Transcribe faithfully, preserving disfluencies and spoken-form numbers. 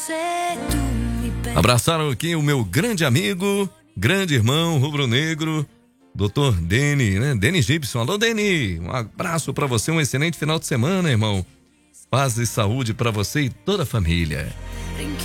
Abraçaram aqui o meu grande amigo, grande irmão rubro-negro, doutor Deni, né? Deni Gibson. Alô, Deni, um abraço pra você, um excelente final de semana, irmão. Paz e saúde pra você e toda a família.